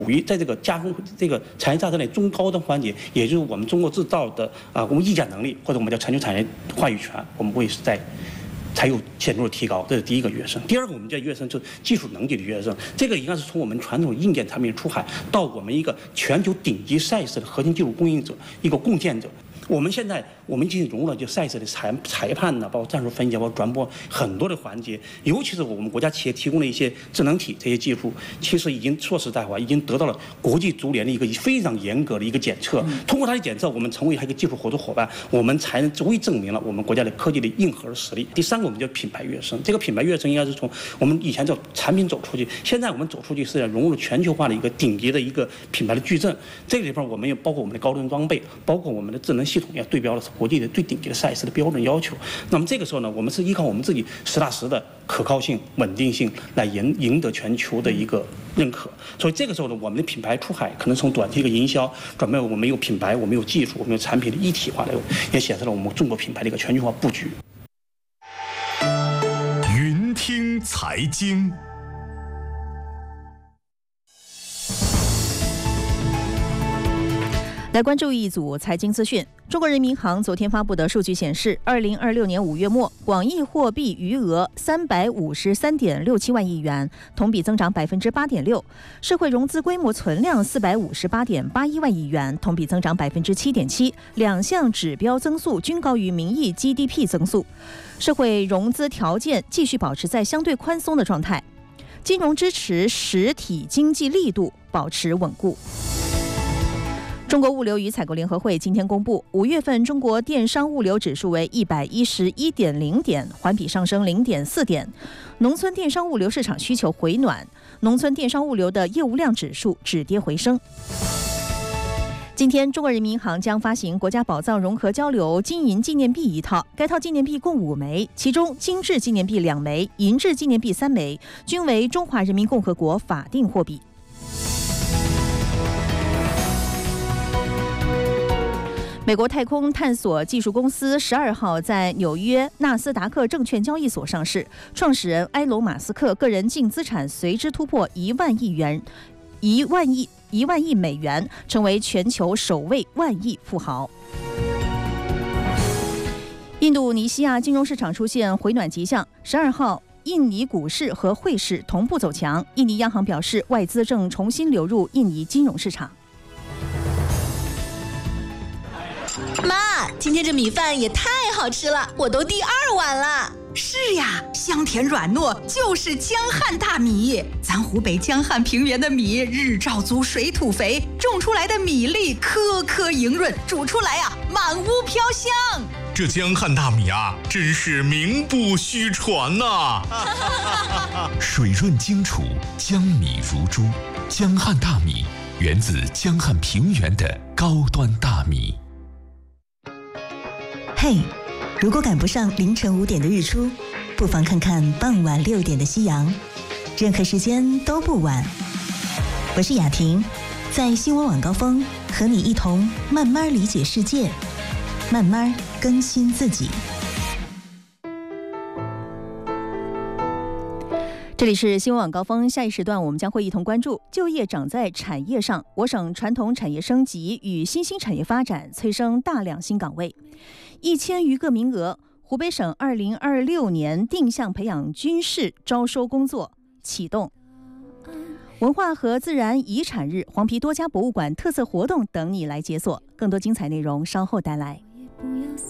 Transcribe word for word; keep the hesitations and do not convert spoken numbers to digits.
属于在这个加工这个产业扎根的中高端环节，也就是我们中国制造的啊，我们议价能力或者我们叫全球产业话语权，我们会是在才有显著的提高。这是第一个跃升。第二个，我们叫跃升就是技术能力的跃升，这个应该是从我们传统硬件产品出海到我们一个全球顶级赛事的核心技术供应者，一个共建者。我们现在我们已经融入了就赛事的裁裁判呢，包括战术分析，包括转播很多的环节，尤其是我们国家企业提供的一些智能体这些技术，其实已经说实在话，已经得到了国际足联的一个非常严格的一个检测。通过它的检测，我们成为一个技术合作伙伴，我们才能足以证明了我们国家的科技的硬核实力。第三个，我们叫品牌跃升，这个品牌跃升应该是从我们以前叫产品走出去，现在我们走出去是要融入全球化的一个顶级的一个品牌的矩阵。这个地方我们也包括我们的高端装备，包括我们的智能系统要对标的是国际的最顶级的赛事的标准要求。那么这个时候呢，我们是依靠我们自己实打实的可靠性、稳定性来赢赢得全球的一个认可。所以这个时候呢，我们的品牌出海可能从短期的营销转变为我们有品牌、我们有技术、我们有产品的一体化的，也显示了我们中国品牌的一个全球化布局。 云听财经。 来关注一组财经资讯。中国人民银行昨天发布的数据显示，二零二六年五月末，广义货币余额三百五十三点六七万亿元，同比增长百分之八点六；社会融资规模存量四百五十八点八一万亿元，同比增长百分之七点七。两项指标增速均高于名义 G D P 增速，社会融资条件继续保持在相对宽松的状态，金融支持实体经济力度保持稳固。中国物流与采购联合会今天公布，五月份中国电商物流指数为一百一十一点零点，环比上升零点四点。农村电商物流市场需求回暖，农村电商物流的业务量指数止跌回升。今天，中国人民银行将发行国家宝藏融合交流金银纪念币一套，该套纪念币共五枚，其中金质纪念币两枚，银质纪念币三枚，均为中华人民共和国法定货币。美国太空探索技术公司十二号在纽约纳斯达克证券交易所上市，创始人埃隆·马斯克个人净资产随之突破一万亿元，一万亿一万亿美元，成为全球首位万亿富豪。印度尼西亚金融市场出现回暖迹象，十二号。印尼股市和汇市同步走强，印尼央行表示，外资正重新流入印尼金融市场。 妈，今天这米饭也太好吃了，我都第二碗了。 是呀，香甜软糯，就是江汉大米。咱湖北江汉平原的米，日照足，水土肥，种出来的米粒颗颗莹润，煮出来啊，满屋飘香。 这江汉大米啊，真是名不虚传呐、 啊！水润精楚，江米如珠。江汉大米源自江汉平原的高端大米。 嘿，如果赶不上凌晨五点的日出，不妨看看傍晚六点的夕阳。任何时间都不晚。我是雅婷，在新闻晚高峰和你一同慢慢理解世界，慢慢更新自己。 这里是新闻晚高峰，下一时段我们将会一同关注就业长在产业上，我省传统产业升级与新兴产业发展催生大量新岗位，一千余个名额。湖北省二零二六年定向培养军事招收工作启动。文化和自然遗产日，黄陂多家博物馆特色活动等你来解锁。更多精彩内容稍后带来。